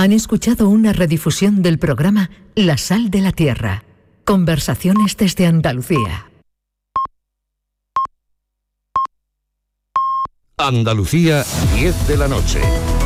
Han escuchado una redifusión del programa La Sal de la Tierra. Conversaciones desde Andalucía. Andalucía, 10 de la noche.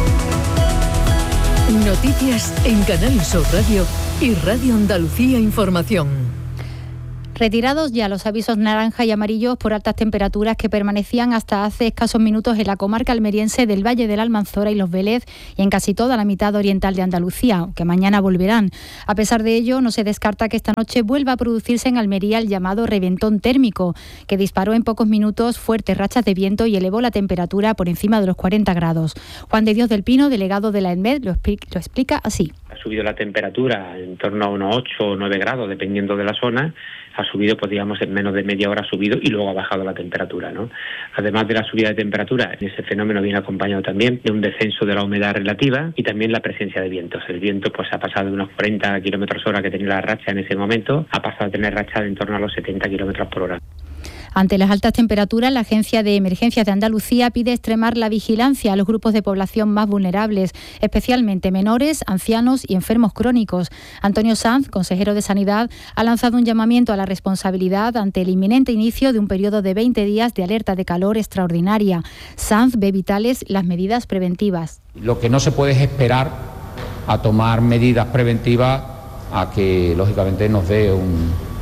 Noticias en Canal Sur Radio y Radio Andalucía Información. Retirados ya los avisos naranja y amarillos por altas temperaturas que permanecían hasta hace escasos minutos en la comarca almeriense del Valle de la Almanzora y Los Vélez y en casi toda la mitad oriental de Andalucía, aunque mañana volverán. A pesar de ello, no se descarta que esta noche vuelva a producirse en Almería el llamado reventón térmico, que disparó en pocos minutos fuertes rachas de viento y elevó la temperatura por encima de los 40 grados. Juan de Dios del Pino, delegado de la ENMED, lo explica así. Ha subido la temperatura en torno a unos 8 o 9 grados, dependiendo de la zona. Ha subido, pues digamos, en menos de media hora ha subido y luego ha bajado la temperatura, ¿no? Además de la subida de temperatura, ese fenómeno viene acompañado también de un descenso de la humedad relativa y también la presencia de vientos. El viento pues ha pasado de unos 40 kilómetros hora que tenía la racha en ese momento, ha pasado a tener racha de en torno a los 70 kilómetros por hora. Ante las altas temperaturas, la Agencia de Emergencias de Andalucía pide extremar la vigilancia a los grupos de población más vulnerables, especialmente menores, ancianos y enfermos crónicos. Antonio Sanz, consejero de Sanidad, ha lanzado un llamamiento a la responsabilidad ante el inminente inicio de un periodo de 20 días de alerta de calor extraordinaria. Sanz ve vitales las medidas preventivas. Lo que no se puede es esperar a tomar medidas preventivas a que, lógicamente, nos dé un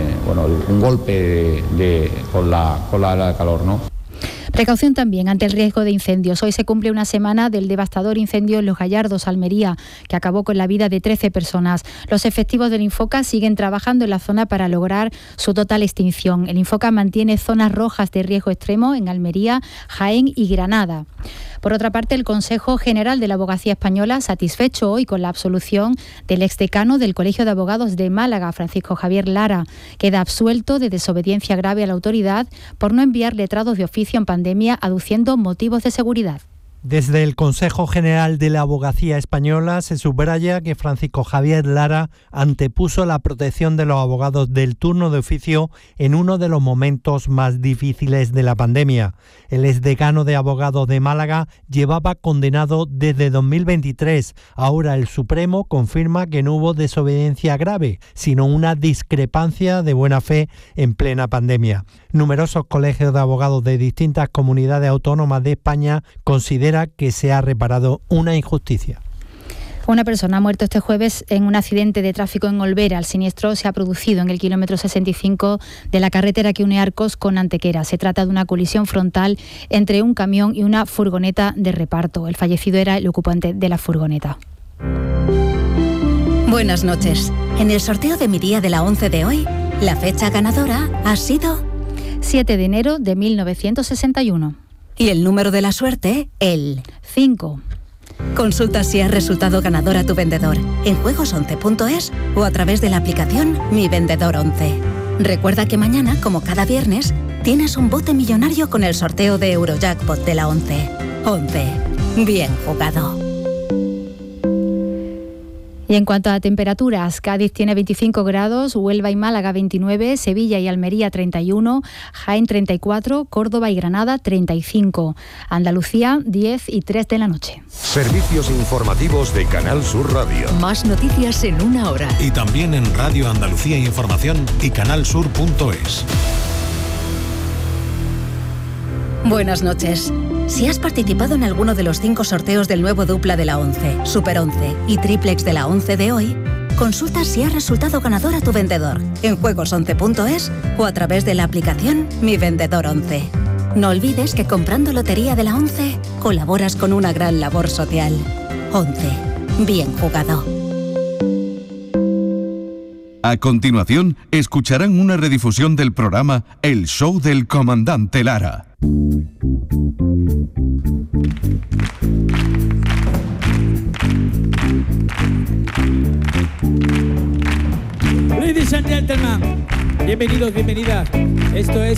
golpe con la ola de calor, ¿no? Precaución también ante el riesgo de incendios. Hoy se cumple una semana del devastador incendio en Los Gallardos, Almería, que acabó con la vida de 13 personas. Los efectivos del Infoca siguen trabajando en la zona para lograr su total extinción. El Infoca mantiene zonas rojas de riesgo extremo en Almería, Jaén y Granada. Por otra parte, el Consejo General de la Abogacía Española, satisfecho hoy con la absolución del exdecano del Colegio de Abogados de Málaga, Francisco Javier Lara, queda absuelto de desobediencia grave a la autoridad por no enviar letrados de oficio en pandemia aduciendo motivos de seguridad. Desde el Consejo General de la Abogacía Española se subraya que Francisco Javier Lara antepuso la protección de los abogados del turno de oficio en uno de los momentos más difíciles de la pandemia. El exdecano de abogados de Málaga llevaba condenado desde 2023. Ahora el Supremo confirma que no hubo desobediencia grave, sino una discrepancia de buena fe en plena pandemia. Numerosos colegios de abogados de distintas comunidades autónomas de España consideran que se ha reparado una injusticia. Una persona ha muerto este jueves en un accidente de tráfico en Olvera. El siniestro se ha producido en el kilómetro 65 de la carretera que une Arcos con Antequera. Se trata de una colisión frontal entre un camión y una furgoneta de reparto. El fallecido era el ocupante de la furgoneta. Buenas noches. En el sorteo de mi día de la 11 de hoy, la fecha ganadora ha sido 7 de enero de 1961. Y el número de la suerte, el 5. Consulta si has resultado ganador a tu vendedor en juegos11.es o a través de la aplicación Mi Vendedor 11. Recuerda que mañana, como cada viernes, tienes un bote millonario con el sorteo de Eurojackpot de la 11. 11. Bien jugado. Y en cuanto a temperaturas, Cádiz tiene 25 grados, Huelva y Málaga 29, Sevilla y Almería 31, Jaén 34, Córdoba y Granada 35, Andalucía 10 y 3 de la noche. Servicios informativos de Canal Sur Radio. Más noticias en una hora. Y también en Radio Andalucía Información y canalsur.es. Buenas noches. Si has participado en alguno de los 5 sorteos del nuevo dupla de la 11, Super 11 y triplex de la 11 de hoy, consulta si has resultado ganador a tu vendedor en juegos11.es o a través de la aplicación Mi Vendedor 11. No olvides que comprando lotería de la 11 colaboras con una gran labor social. 11. Bien jugado. A continuación, escucharán una redifusión del programa El Show del Comandante Lara. Ladies and gentlemen, bienvenidos, bienvenidas. Esto es